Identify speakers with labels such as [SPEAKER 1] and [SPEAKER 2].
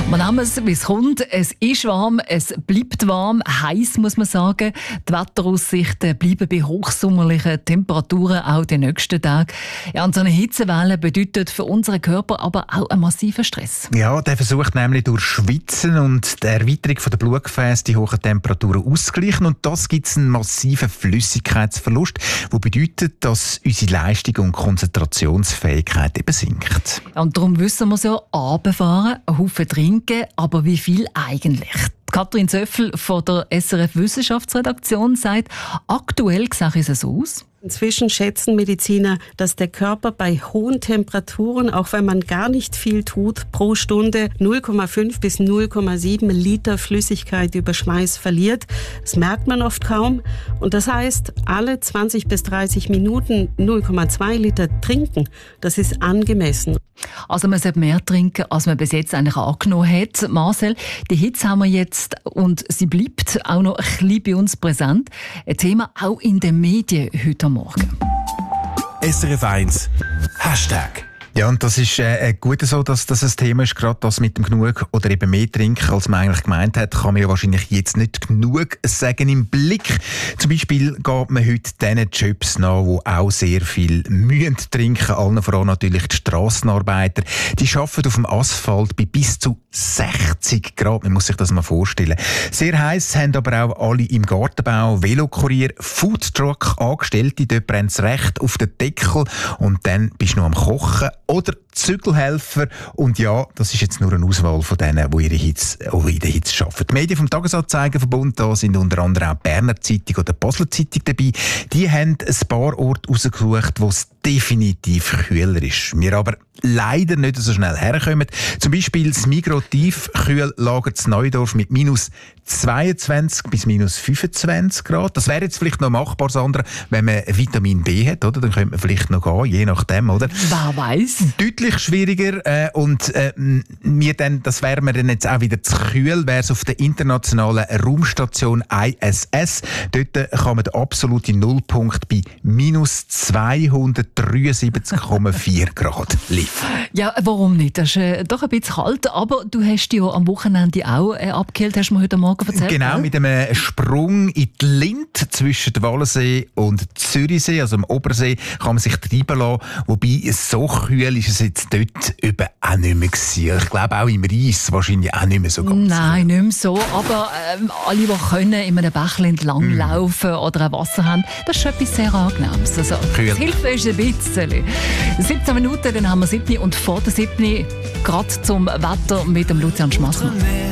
[SPEAKER 1] Wir nehmen es, wie es kommt. Es ist warm, es bleibt warm, heiß muss man sagen. Die Wetteraussichten bleiben bei hochsommerlichen Temperaturen auch die nächsten Tage. Ja, und so eine Hitzewelle bedeutet für unseren Körper aber auch einen massiven Stress.
[SPEAKER 2] Ja, der versucht nämlich durch Schwitzen und die Erweiterung der Blutgefäße die hohen Temperaturen auszugleichen. Und das gibt einen massiven Flüssigkeitsverlust, der bedeutet, dass unsere Leistung und Konzentrationsfähigkeit eben sinkt.
[SPEAKER 1] Ja, und darum wissen wir so, runterfahren, einen Haufen trinken, aber wie viel eigentlich? Katrin Zöffel von der SRF Wissenschaftsredaktion sagt, aktuell sieht es so aus.
[SPEAKER 3] Inzwischen schätzen Mediziner, dass der Körper bei hohen Temperaturen, auch wenn man gar nicht viel tut, pro Stunde 0,5 bis 0,7 Liter Flüssigkeit über Schweiß verliert. Das merkt man oft kaum. Und das heißt, alle 20 bis 30 Minuten 0,2 Liter trinken, das ist angemessen.
[SPEAKER 1] Also man sollte mehr trinken, als man bis jetzt eigentlich angenommen hat. Marcel, die Hitze haben wir jetzt und sie bleibt auch noch ein bisschen bei uns präsent. Ein Thema auch in den Medien heute Morgen.
[SPEAKER 4] SRF 1 Hashtag.
[SPEAKER 2] Ja, und das ist gut so, dass das ein Thema ist, gerade das mit dem genug oder eben mehr trinken, als man eigentlich gemeint hat, kann man ja wahrscheinlich jetzt nicht genug sagen im Blick. Zum Beispiel geht man heute diesen Jobs nach, die auch sehr viel müssen trinken, allen voran natürlich die Strassenarbeiter. Die arbeiten auf dem Asphalt bei bis zu 60 Grad, man muss sich das mal vorstellen. Sehr heiß haben aber auch alle im Gartenbau, Velokurier, Foodtruck, Angestellte, dort brennt es recht auf den Deckel und dann bist du noch am Kochen. Oder Zügelhelfer. Und ja, das ist jetzt nur eine Auswahl von denen, die in der Hitze arbeiten. Die Medien vom Tagesanzeigenverbund, da sind unter anderem auch die Berner Zeitung oder die Basler Zeitung dabei. Die haben ein paar Orte rausgesucht, wo es definitiv kühler ist. Wir aber leider nicht so schnell herkommen. Zum Beispiel das Migros Tiefkühllager zu Neudorf mit minus 22 bis minus 25 Grad. Das wäre jetzt vielleicht noch machbar, Sandra, wenn man Vitamin B hat, oder? Dann könnte man vielleicht noch gehen, je nachdem, oder?
[SPEAKER 1] Wer weiss?
[SPEAKER 2] Deutlich schwieriger das wäre mir dann jetzt auch wieder zu kühl, wäre es auf der internationalen Raumstation ISS. Dort kann man den absoluten Nullpunkt bei minus 273,4 Grad liefern.
[SPEAKER 1] Ja, warum nicht? Das ist doch ein bisschen kalt, aber du hast dich ja am Wochenende auch abgekühlt, hast du mir heute Morgen erzählt.
[SPEAKER 2] Genau, mit einem Sprung in die Lind zwischen dem Wallensee und Zürichsee, also am Obersee, kann man sich treiben lassen. Wobei, so kühl ist es jetzt dort eben auch nicht mehr gewesen. Ich glaube auch im Reis wahrscheinlich auch nicht mehr so ganz.
[SPEAKER 1] Nein, nicht mehr so. Aber alle, die können in einem Bächlein entlang laufen oder ein Wasser haben, das ist schon etwas sehr Angenehmes. Also, das hilft uns ein bisschen. 17 Minuten, dann haben wir 7 und vor der 7 gerade zum Wetter mit dem Lucian Schmassmann.